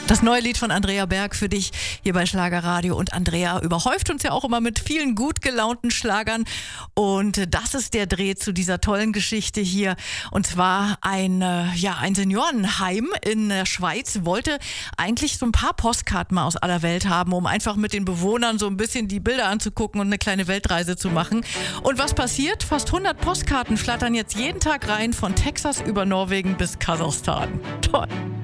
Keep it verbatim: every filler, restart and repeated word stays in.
Das neue Lied von Andrea Berg für dich hier bei Schlagerradio. Und Andrea überhäuft uns ja auch immer mit vielen gut gelaunten Schlagern. Und das ist der Dreh zu dieser tollen Geschichte hier. Und zwar ein, äh, ja, ein Seniorenheim in der Schweiz wollte eigentlich so ein paar Postkarten mal aus aller Welt haben, um einfach mit den Bewohnern so ein bisschen die Bilder anzugucken und eine kleine Weltreise zu machen. Und was passiert? Fast hundert Postkarten flattern jetzt jeden Tag rein, von Texas über Norwegen bis Kasachstan. Toll.